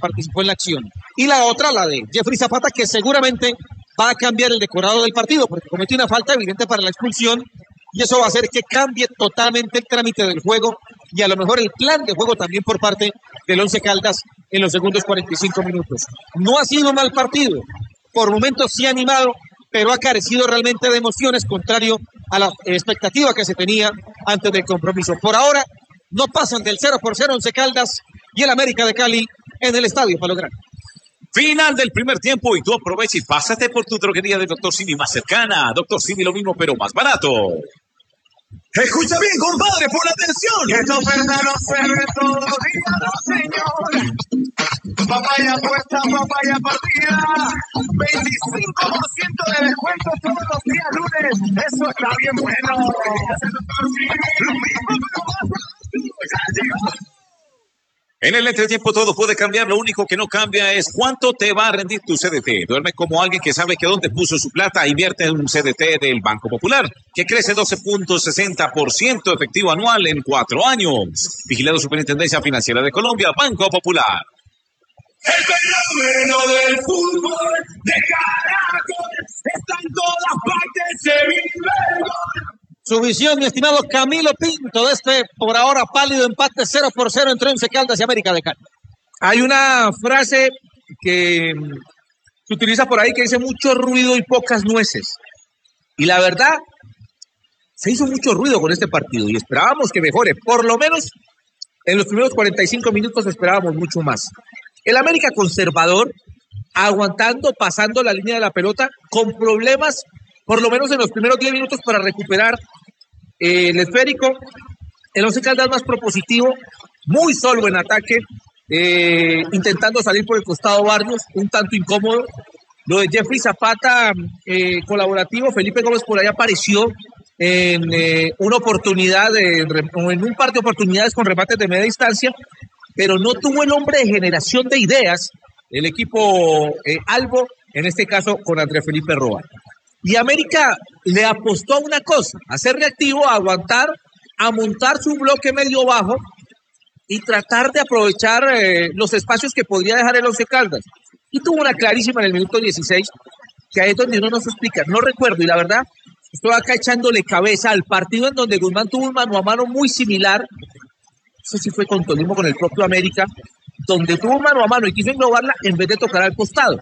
participó en la acción. Y la otra, la de Jeffrey Zapata, que seguramente va a cambiar el decorado del partido, porque cometió una falta evidente para la expulsión, y eso va a hacer que cambie totalmente el trámite del juego, y a lo mejor el plan de juego también por parte del Once Caldas en los segundos 45 minutos. No ha sido un mal partido, por momentos sí animado, pero ha carecido realmente de emociones, contrario a la expectativa que se tenía antes del compromiso. Por ahora, no pasan del 0-0 Once Caldas y el América de Cali en el Estadio Palo Grande. Final del primer tiempo y tú aprovecha y pásate por tu droguería de Dr. Simi más cercana. Dr. Simi lo mismo, pero más barato. Escucha bien, compadre, por atención. Que esta oferta no se ve todos los días, no, señor. Papaya puesta, papaya partida. 25% de descuento todos los días lunes. Eso está bien bueno. Lo mismo, pero más barato. En el entretiempo todo puede cambiar, lo único que no cambia es cuánto te va a rendir tu CDT. Duerme como alguien que sabe que dónde puso su plata, invierte en un CDT del Banco Popular, que crece 12.60% efectivo anual en 4 años. Vigilado Superintendencia Financiera de Colombia, Banco Popular. El fenómeno del fútbol de Caracol está en todas partes, se vive el gol. Su visión, mi estimado Camilo Pinto, de este por ahora pálido empate 0-0 entre Once Caldas y América de Cali. Hay una frase que se utiliza por ahí que dice mucho ruido y pocas nueces. Y la verdad, se hizo mucho ruido con este partido y esperábamos que mejore. Por lo menos en los primeros 45 minutos esperábamos mucho más. El América conservador, aguantando, pasando la línea de la pelota, con problemas por lo menos en los primeros 10 minutos para recuperar el esférico. El Once Caldas más propositivo, muy solo en ataque, intentando salir por el costado Barrios, un tanto incómodo. Lo de Jeffrey Zapata, colaborativo. Felipe Gómez por ahí apareció en una oportunidad, en un par de oportunidades con remates de media distancia, pero no tuvo el hombre de generación de ideas, el equipo Albo, en este caso con Andrés Felipe Roa. Y América le apostó a una cosa, a ser reactivo, a aguantar, a montar su bloque medio bajo y tratar de aprovechar los espacios que podría dejar el Once Caldas. Y tuvo una clarísima en el minuto 16, que ahí es donde uno nos explica. No recuerdo, y la verdad, estoy acá echándole cabeza al partido en donde Guzmán tuvo un mano a mano muy similar. No sé si fue con Tolima, con el propio América, donde tuvo un mano a mano y quiso englobarla en vez de tocar al costado.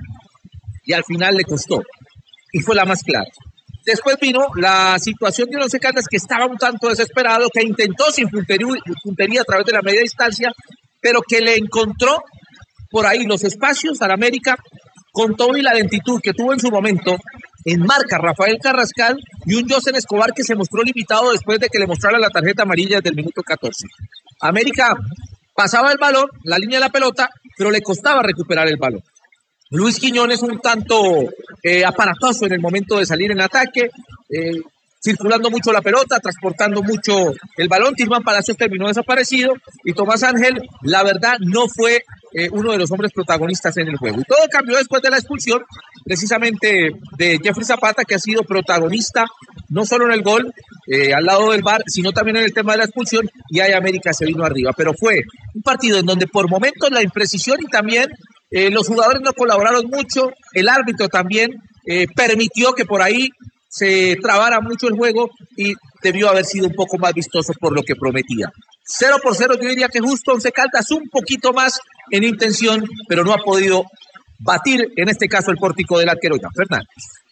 Y al final le costó. Y fue la más clara. Después vino la situación de Once Caldas, que estaba un tanto desesperado, que intentó sin puntería a través de la media distancia, pero que le encontró por ahí los espacios al América con todo y la lentitud que tuvo en su momento en marca Rafael Carrascal y un José Escobar que se mostró limitado después de que le mostrara la tarjeta amarilla desde el minuto 14. América pasaba el balón, la línea de la pelota, pero le costaba recuperar el balón. Luis Quiñones un tanto aparatoso en el momento de salir en ataque, circulando mucho la pelota, transportando mucho el balón. Tilman Palacios terminó desaparecido y Tomás Ángel, la verdad, no fue uno de los hombres protagonistas en el juego. Y todo cambió después de la expulsión, precisamente de Jeffrey Zapata, que ha sido protagonista no solo en el gol al lado del VAR, sino también en el tema de la expulsión, y ahí América se vino arriba. Pero fue un partido en donde por momentos la imprecisión y también los jugadores no colaboraron mucho, el árbitro también permitió que por ahí se trabara mucho el juego y debió haber sido un poco más vistoso por lo que prometía. 0-0, yo diría que justo. Once Caldas un poquito más en intención, pero no ha podido batir, en este caso, el pórtico del arquero Jan Fernández.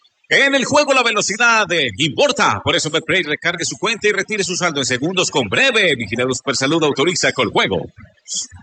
En el juego la velocidad importa, por eso Betplay recargue su cuenta y retire su saldo en segundos con Breve. Vigilado Supersalud autoriza con juego.